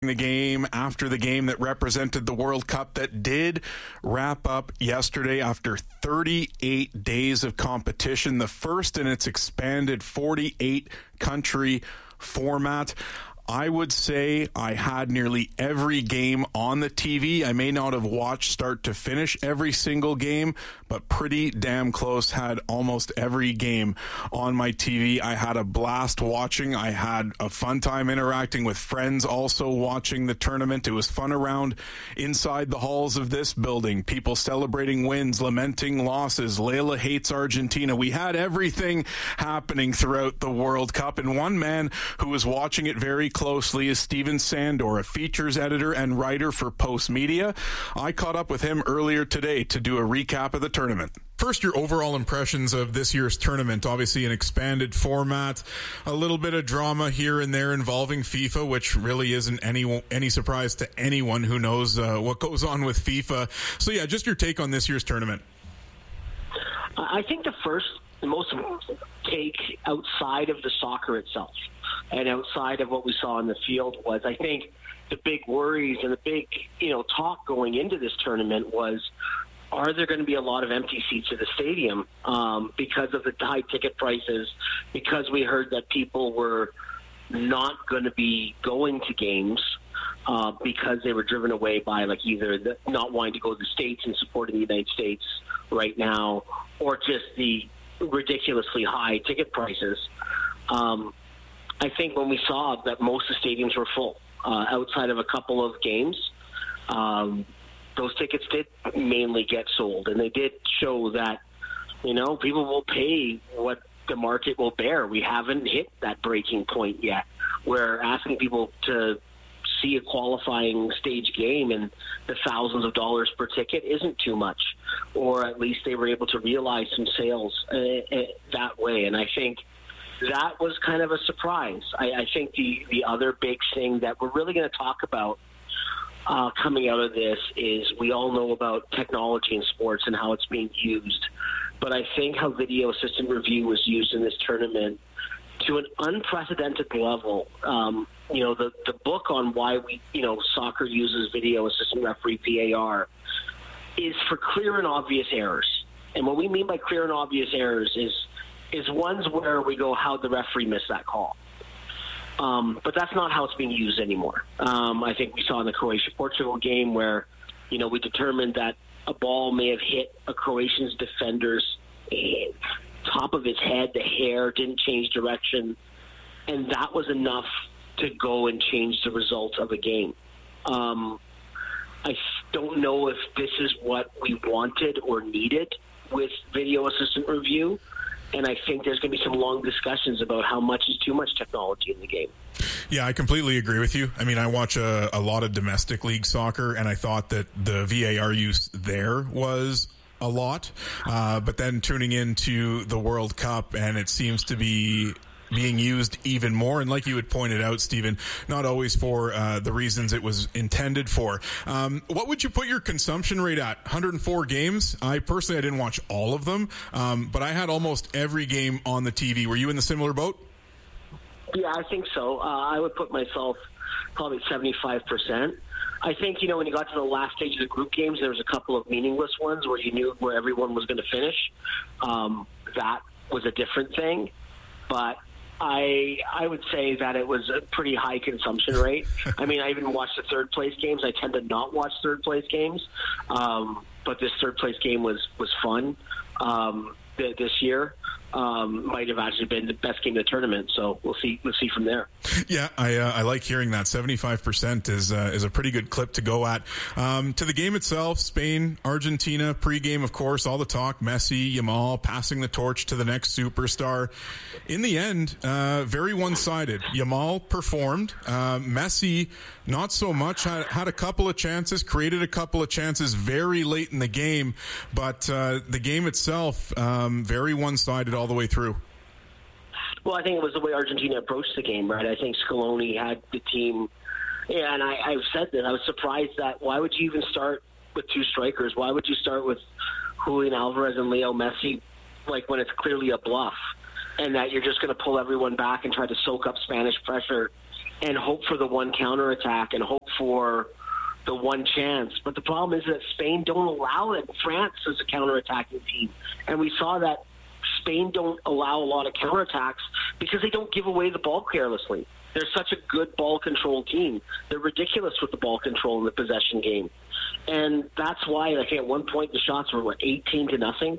the game, after the game that represented the World Cup that did wrap up yesterday after 38 days of competition, the first in its expanded 48-country format. I would say I had nearly every game on the TV. I may not have watched start to finish every single game, but pretty damn close. Had almost every game on my TV. I had a blast watching. I had a fun time interacting with friends also watching the tournament. It was fun around inside the halls of this building. People celebrating wins, lamenting losses. Layla hates Argentina. We had everything happening throughout the World Cup. And one man who was watching it very closely is Steven Sandor, a features editor and writer for Post Media. I caught up with him earlier today to do a recap of the tournament. First, your overall impressions of this year's tournament. Obviously an expanded format, a little bit of drama here and there involving FIFA, which really isn't any surprise to anyone who knows what goes on with FIFA. So yeah, just your take on this year's tournament. I think the most take outside of the soccer itself and outside of what we saw in the field was, I think the big worries and the big, talk going into this tournament was, are there going to be a lot of empty seats at the stadium because of the high ticket prices, because we heard that people were not going to be going to games because they were driven away by either not wanting to go to the States and supporting the United States right now, or just the ridiculously high ticket prices. I think when we saw that most of the stadiums were full, outside of a couple of games, those tickets did mainly get sold, and they did show that, people will pay what the market will bear. We haven't hit that breaking point yet. We're asking people to see a qualifying stage game, and the thousands of dollars per ticket isn't too much, or at least they were able to realize some sales that way. And I think that was kind of a surprise. I think the other big thing that we're really going to talk about coming out of this is, we all know about technology in sports and how it's being used, but I think how video assistant review was used in this tournament to an unprecedented level. The book on why soccer uses video assistant referee, VAR, is for clear and obvious errors. And what we mean by clear and obvious errors is ones where we go, how'd the referee miss that call? But that's not how it's being used anymore. I think we saw in the Croatia-Portugal game where, we determined that a ball may have hit a Croatian's defender's top of his head, the hair didn't change direction, and that was enough to go and change the result of a game. I don't know if this is what we wanted or needed with video assistant review, and I think there's going to be some long discussions about how much is too much technology in the game. Yeah, I completely agree with you. I mean, I watch a lot of domestic league soccer, and I thought that the VAR use there was a lot. But then tuning into the World Cup, and it seems to be being used even more. And like you had pointed out, Stephen, not always for the reasons it was intended for. What would you put your consumption rate at? 104 games? I didn't watch all of them, but I had almost every game on the TV. Were you in the similar boat? Yeah, I think so. I would put myself probably 75%. I think, when you got to the last stage of the group games, there was a couple of meaningless ones where you knew where everyone was going to finish. That was a different thing. But I would say that it was a pretty high consumption rate. I mean, I even watched the third place games. I tend to not watch third place games. But this third place game was fun this year. Might have actually been the best game of the tournament, so we'll see from there. Yeah, I like hearing that. 75% is a pretty good clip to go at. To the game itself, Spain, Argentina, pregame, of course, all the talk, Messi, Yamal passing the torch to the next superstar. In the end, very one-sided. Yamal performed. Messi, not so much. Had a couple of chances, created a couple of chances very late in the game, but the game itself, very one-sided all the way through. Well, I think it was the way Argentina approached the game, right? I think Scaloni had the team, and I've said that. I was surprised that why would you even start with two strikers? Why would you start with Julian Alvarez and Leo Messi, when it's clearly a bluff, and that you're just going to pull everyone back and try to soak up Spanish pressure and hope for the one counterattack and hope for the one chance. But the problem is that Spain don't allow it. France is a counterattacking team. And we saw that Spain don't allow a lot of counterattacks because they don't give away the ball carelessly. They're such a good ball control team. They're ridiculous with the ball control in the possession game. And that's why, like, at one point the shots were, 18-0?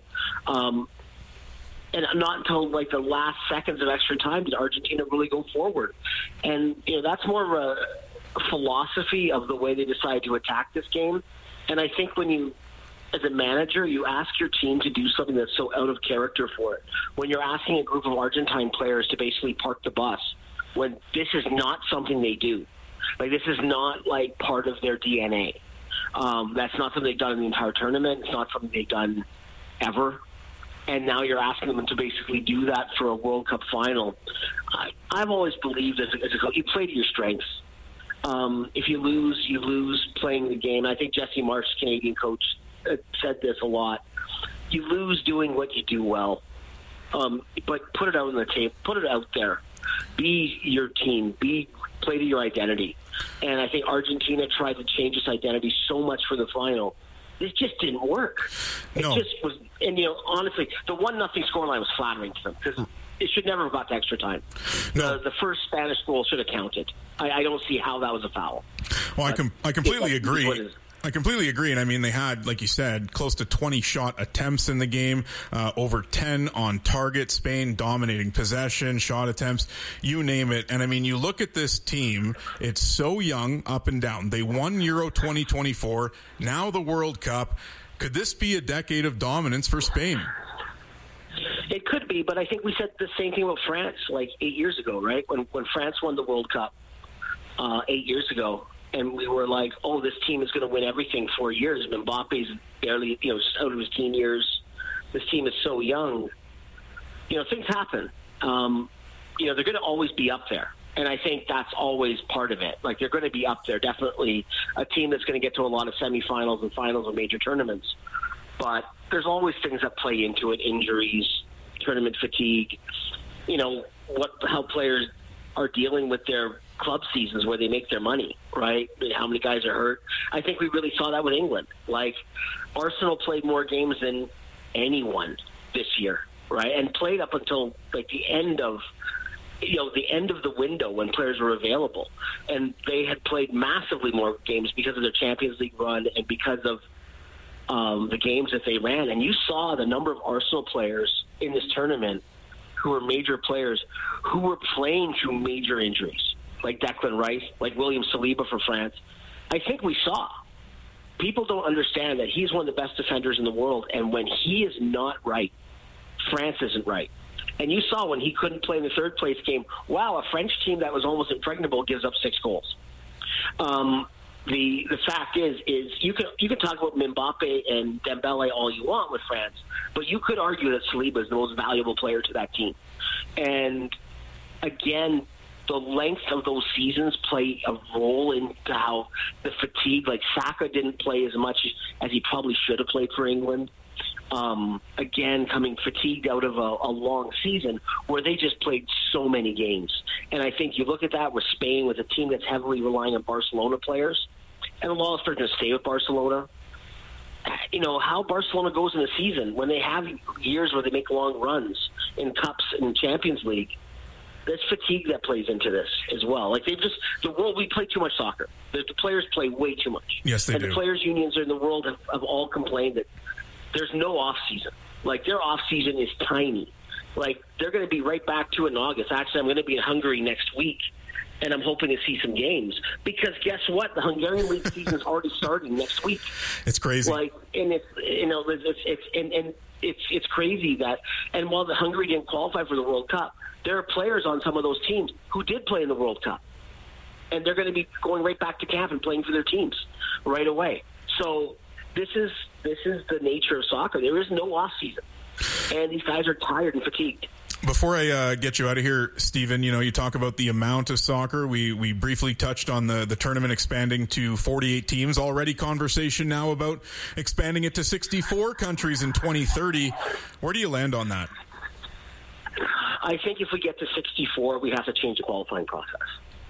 And not until, like, the last seconds of extra time did Argentina really go forward. And, that's more of a philosophy of the way they decide to attack this game. And I think when you, as a manager, you ask your team to do something that's so out of character for it. When you're asking a group of Argentine players to basically park the bus, when this is not something they do. Like, this is not, like, part of their DNA. That's not something they've done in the entire tournament. It's not something they've done ever. And now you're asking them to basically do that for a World Cup final. I've always believed as a coach, you play to your strengths. If you lose, you lose playing the game. I think Jesse Marsh, Canadian coach, said this a lot. You lose doing what you do well. But put it out on the tape. Put it out there. Be your team. Play to your identity. And I think Argentina tried to change its identity so much for the final. This just didn't work. It just was, and honestly, the 1-0 scoreline was flattering to them because it should never have got to extra time. No. The first Spanish goal should have counted. I don't see how that was a foul. Well, I completely agree. I completely agree. And I mean, they had, like you said, close to 20 shot attempts in the game, over 10 on target. Spain dominating possession, shot attempts, you name it. And I mean, you look at this team, it's so young up and down. They won Euro 2024, now the World Cup. Could this be a decade of dominance for Spain? It could be, but I think we said the same thing about France like 8 years ago, right? When France won the World Cup 8 years ago. And we were like, oh, this team is going to win everything 4 years. Mbappe's barely, just out of his teen years. This team is so young. Things happen. They're going to always be up there. And I think that's always part of it. Like, they're going to be up there. Definitely a team that's going to get to a lot of semifinals and finals of major tournaments. But there's always things that play into it. Injuries, tournament fatigue, how players are dealing with their club seasons where they make their money, right? How many guys are hurt. I think we really saw that with England. Like, Arsenal played more games than anyone this year, right? And played up until like the end of the window when players were available. And they had played massively more games because of their Champions League run and because of the games that they ran. And you saw the number of Arsenal players in this tournament who were major players who were playing through major injuries, like Declan Rice, like William Saliba for France. I think we saw. People don't understand that he's one of the best defenders in the world, and when he is not right, France isn't right. And you saw when he couldn't play in the third place game, wow, a French team that was almost impregnable gives up 6 goals. The fact is you can talk about Mbappe and Dembele all you want with France, but you could argue that Saliba is the most valuable player to that team. And again, the length of those seasons play a role into how the fatigue, like Saka didn't play as much as he probably should have played for England. Again, coming fatigued out of a long season where they just played so many games. And I think you look at that with Spain, with a team that's heavily relying on Barcelona players, and a lot of players are going to stay with Barcelona. How Barcelona goes in the season when they have years where they make long runs in cups and Champions League. There's fatigue that plays into this as well. Like, we play too much soccer. The players play way too much. Yes, they do. And the players' unions in the world have all complained that there's no off season. Like, their off season is tiny. Like, they're going to be right back to it in August. Actually, I'm going to be in Hungary next week, and I'm hoping to see some games. Because guess what? The Hungarian league season is already starting next week. It's crazy. Like, and it's crazy that. And while the Hungary didn't qualify for the World Cup, there are players on some of those teams who did play in the World Cup, and they're going to be going right back to camp and playing for their teams right away. So this is the nature of soccer. There is no off season, and these guys are tired and fatigued. Before I get you out of here, Stephen, you talk about the amount of soccer. We briefly touched on the tournament expanding to 48 teams. Already conversation now about expanding it to 64 countries in 2030. Where do you land on that? I think if we get to 64, we have to change the qualifying process.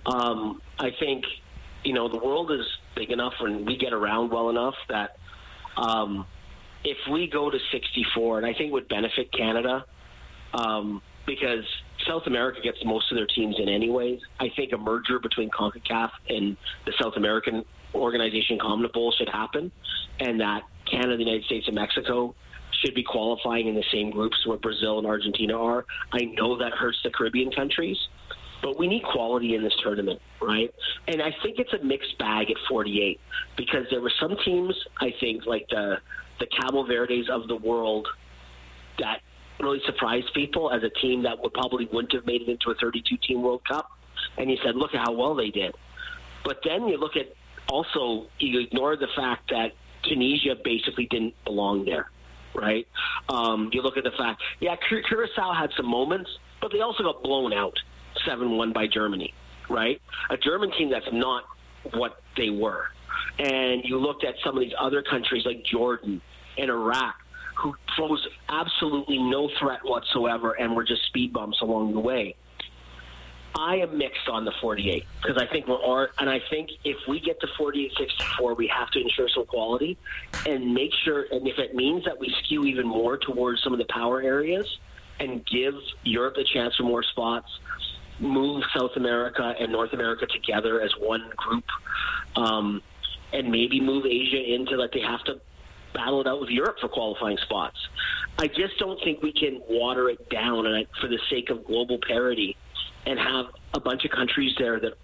I think, the world is big enough and we get around well enough that if we go to 64, and I think it would benefit Canada because South America gets most of their teams in anyways. I think a merger between CONCACAF and the South American organization CONMEBOL should happen, and that Canada, the United States, and Mexico should be qualifying in the same groups where Brazil and Argentina are. I know that hurts the Caribbean countries, but we need quality in this tournament, right? And I think it's a mixed bag at 48 because there were some teams, I think, like the Cabo Verdes of the world that really surprised people as a team that wouldn't have made it into a 32-team World Cup. And you said, look at how well they did. But then you look at also, you ignore the fact that Tunisia basically didn't belong there, right? You look at the fact, Curacao had some moments, but they also got blown out 7-1 by Germany, right? A German team that's not what they were. And you looked at some of these other countries like Jordan and Iraq, who posed absolutely no threat whatsoever and were just speed bumps along the way. I am mixed on the 48 because I think and I think if we get to 48-64, we have to ensure some quality and make sure, and if it means that we skew even more towards some of the power areas and give Europe the chance for more spots, move South America and North America together as one group, and maybe move Asia into that they have to battle it out with Europe for qualifying spots. I just don't think we can water it down for the sake of global parity and have a bunch of countries there that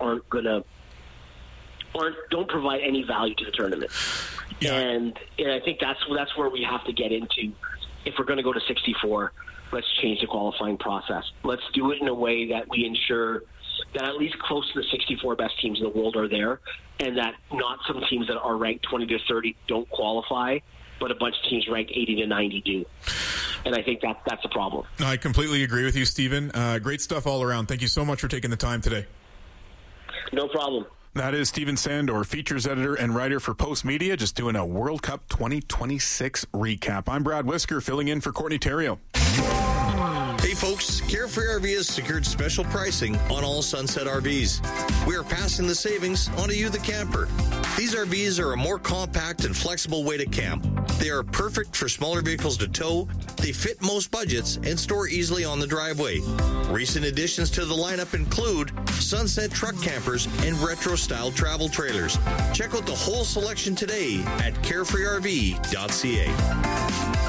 don't provide any value to the tournament. Yeah. And I think that's where we have to get into. If we're going to go to 64, let's change the qualifying process. Let's do it in a way that we ensure that at least close to the 64 best teams in the world are there, and that not some teams that are ranked 20 to 30 don't qualify, but a bunch of teams ranked 80 to 90 do. And I think that's a problem. No, I completely agree with you, Stephen. Great stuff all around. Thank you so much for taking the time today. No problem. That is Stephen Sandor, features editor and writer for Post Media, just doing a World Cup 2026 recap. I'm Brad Whisker, filling in for Courtney Theriault. Hey folks, Carefree RV has secured special pricing on all Sunset RVs. We are passing the savings on to you, the camper. These RVs are a more compact and flexible way to camp. They are perfect for smaller vehicles to tow, they fit most budgets, and store easily on the driveway. Recent additions to the lineup include Sunset truck campers and retro-style travel trailers. Check out the whole selection today at carefreerv.ca.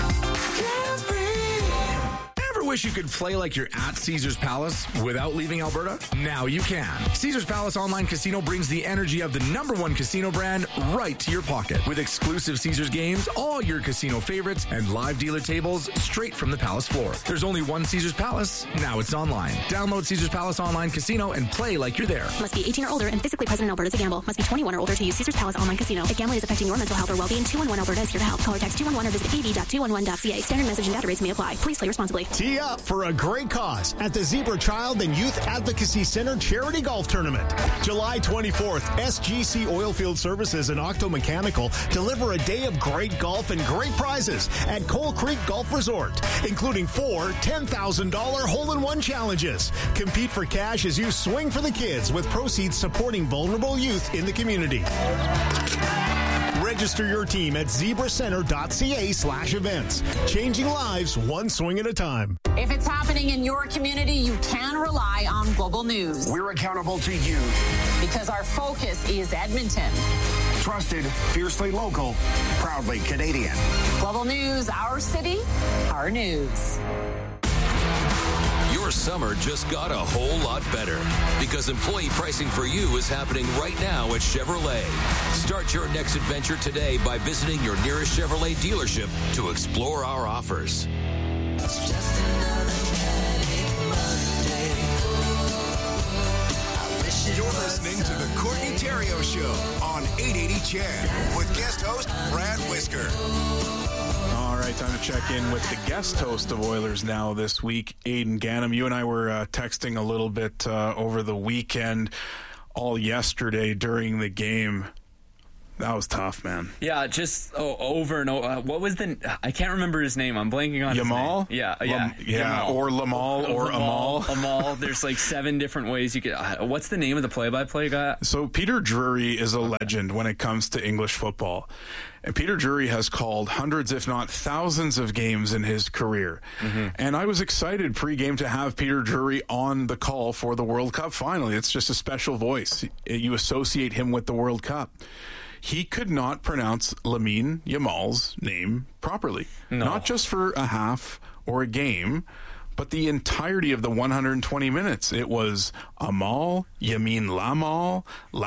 Wish you could play like you're at Caesars Palace without leaving Alberta? Now you can. Caesars Palace Online Casino brings the energy of the #1 casino brand right to your pocket. With exclusive Caesars games, all your casino favorites, and live dealer tables straight from the Palace floor. There's only one Caesars Palace. Now it's online. Download Caesars Palace Online Casino and play like you're there. Must be 18 or older and physically present in Alberta to gamble. Must be 21 or older to use Caesars Palace Online Casino. If gambling is affecting your mental health or well-being, 211 Alberta is here to help. Call or text 211 or visit ab.211.ca. Standard message and data rates may apply. Please play responsibly. Tee up for a great cause at the Zebra Child and Youth Advocacy Center Charity Golf Tournament. July 24th, SGC Oilfield Services and Octo Mechanical deliver a day of great golf and great prizes at Coal Creek Golf Resort, including 4 $10,000 hole-in-one challenges. Compete for cash as you swing for the kids with proceeds supporting vulnerable youth in the community. Register your team at zebracenter.ca/events. Changing lives one swing at a time. If it's happening in your community, you can rely on Global News. We're accountable to you. Because our focus is Edmonton. Trusted, fiercely local, proudly Canadian. Global News, our city, our news. Your summer just got a whole lot better because employee pricing for you is happening right now at Chevrolet. Start your next adventure today by visiting your nearest Chevrolet dealership to explore our offers. It's just another Manic Monday. You're listening to the Courtney Theriault Show on 880 CHED with guest host Brad Whisker. All right, time to check in with the guest host of Oilers Now this week, Aidan Ghanem. You and I were texting a little bit over the weekend, all yesterday during the game. That was tough, man. Yeah, just over and over. What was I can't remember his name. I'm blanking on Yamal? his name. Yeah. Or Lamal or Amal. Amal. There's like 7 different ways you could. What's the name of the play-by-play guy? So Peter Drury is a legend when it comes to English football. And Peter Drury has called hundreds, if not thousands, of games in his career. Mm-hmm. And I was excited pre-game to have Peter Drury on the call for the World Cup. Finally, it's just a special voice. You associate him with the World Cup. He could not pronounce Lamine Yamal's name properly. No. Not just for a half or a game, but the entirety of the 120 minutes. It was Amal, Yamin Lamal,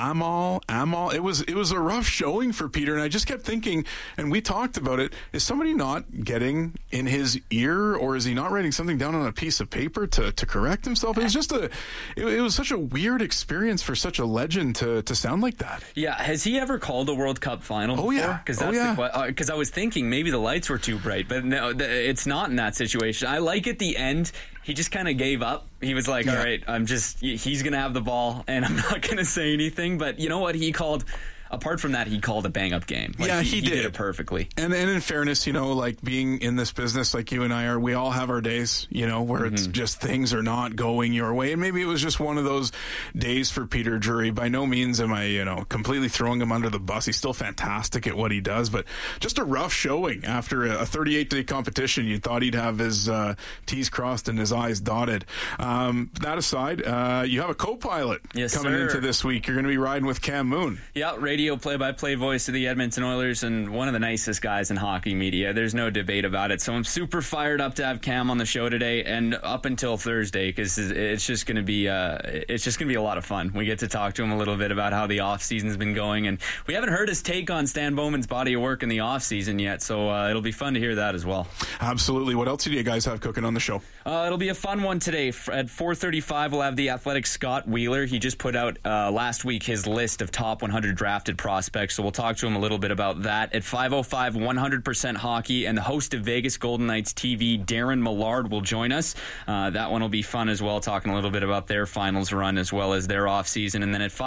Amal. It was a rough showing for Peter, and I just kept thinking, and we talked about it, is somebody not getting in his ear, or is he not writing something down on a piece of paper to correct himself? It was just it was such a weird experience for such a legend to sound like that. Yeah, has he ever called a World Cup final before? Yeah. Because I was thinking maybe the lights were too bright, but no, it's not in that situation. I like at the end, he just kind of gave up. He was like, all right, he's going to have the ball, and I'm not going to say anything. But you know what he called? Apart from that, he called a bang-up game. He did it perfectly. And in fairness, like being in this business like you and I are, we all have our days, where it's just things are not going your way. And maybe it was just one of those days for Peter Drury. By no means am I, completely throwing him under the bus. He's still fantastic at what he does, but just a rough showing after a 38-day competition. You thought he'd have his T's crossed and his I's dotted. That aside, you have a co-pilot coming into this week. You're going to be riding with Cam Moon. Yeah, radio play-by-play voice of the Edmonton Oilers and one of the nicest guys in hockey media. There's no debate about it. So I'm super fired up to have Cam on the show today and up until Thursday, because it's just going to be a lot of fun. We get to talk to him a little bit about how the off season's been going, and we haven't heard his take on Stan Bowman's body of work in the off season yet. So it'll be fun to hear that as well. Absolutely. What else do you guys have cooking on the show? It'll be a fun one today. At 4:35, we'll have the Athletic Scott Wheeler. He just put out last week his list of top 100 drafted prospects, so we'll talk to him a little bit about that. At 5:05, 100% hockey, and the host of Vegas Golden Knights TV, Darren Millard, will join us. That one will be fun as well, talking a little bit about their finals run as well as their offseason. And then at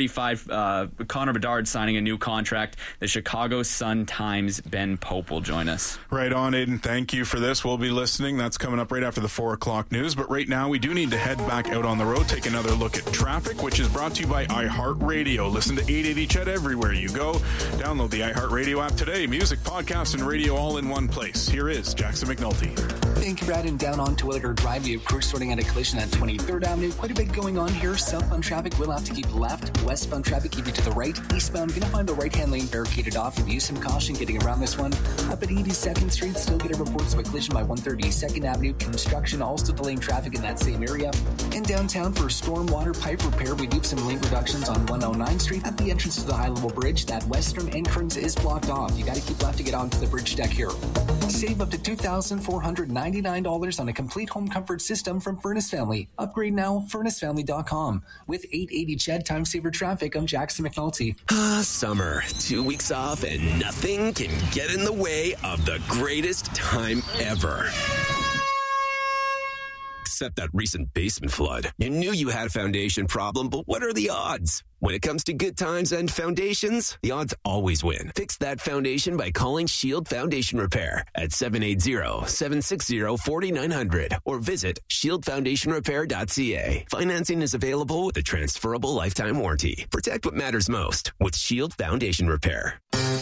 5:35, Connor Bedard signing a new contract. The Chicago Sun-Times' Ben Pope will join us. Right on, Aiden. Thank you for this. We'll be listening. That's coming up right after the 4 o'clock news. But right now, we do need to head back out on the road, take another look at traffic, which is brought to you by iHeartRadio. Listen to 880 Ched everywhere you go. Download the iHeartRadio app today. Music, podcasts, and radio all in one place. Here is Jackson McNulty. Thank you, Brad. And down on Terwilliger Drive, we have crews sorting out a collision at 23rd Avenue. Quite a bit going on here. Southbound traffic will have to keep left. Westbound traffic keep you to the right. Eastbound, going to find the right-hand lane barricaded off. And use some caution getting around this one. Up at 82nd Street, still get a report of a collision by 132nd Avenue. Construction also delaying traffic in that same area. In downtown for stormwater pipe repair, we do have some lane reductions on 109th Street. At the entrance to the high-level bridge, that western entrance is blocked off. You got to keep left to get onto the bridge deck here. Save up to $2,499 on a complete home comfort system from Furnace Family. Upgrade now, furnacefamily.com. With 880 Ched Time Saver Traffic, I'm Jackson McNulty. Summer. 2 weeks off and nothing can get in the way of the greatest time ever. Except that recent basement flood. You knew you had a foundation problem, but what are the odds? When it comes to good times and foundations, the odds always win. Fix that foundation by calling Shield Foundation Repair at 780-760-4900 or visit shieldfoundationrepair.ca. Financing is available with a transferable lifetime warranty. Protect what matters most with Shield Foundation Repair.